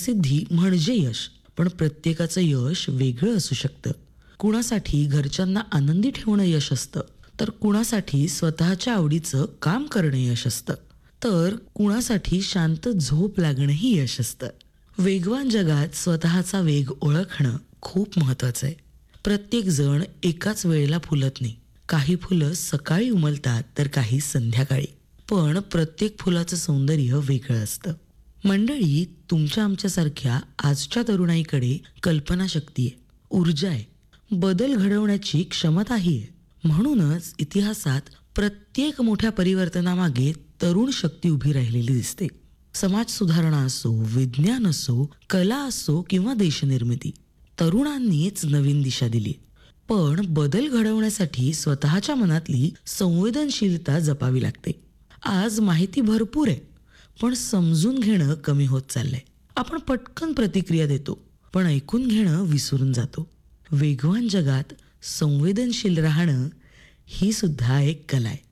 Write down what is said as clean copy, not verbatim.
प्रसिद्धी म्हणजे यश, पण प्रत्येकाचं यश वेगळं असू शकतं. कुणासाठी घरच्यांना आनंदी ठेवणं यश असतं, तर कुणासाठी स्वतःच्या आवडीचं काम करणं यश असतं, तर कुणासाठी शांत झोप लागणंही यश असतं. वेगवान जगात स्वतःचा वेग ओळखणं खूप महत्वाचं आहे. प्रत्येक जण एकाच वेळेला फुलत नाही. काही फुलं सकाळी उमलतात तर काही संध्याकाळी. पण प्रत्येक फुलाचं सौंदर्य वेगळं असतं. मंडळी, तुमच्या आमच्यासारख्या आजच्या तरुणाईकडे कल्पनाशक्ती आहे, ऊर्जा आहे, बदल घडवण्याची क्षमताही आहे. म्हणूनच इतिहासात प्रत्येक मोठ्या परिवर्तनामागे तरुण शक्ती उभी राहिलेली दिसते. समाज सुधारणा असो, विज्ञान असो, कला असो किंवा देशनिर्मिती, तरुणांनीच नवीन दिशा दिली. पण बदल घडवण्यासाठी स्वतःच्या मनातली संवेदनशीलता जपावी लागते. आज माहिती भरपूर आहे, पण समजून घेणं कमी होत चाललंय. आपण पटकन प्रतिक्रिया देतो, पण ऐकून घेणं विसरून जातो. वेगवान जगात संवेदनशील राहणं ही सुद्धा एक कला आहे.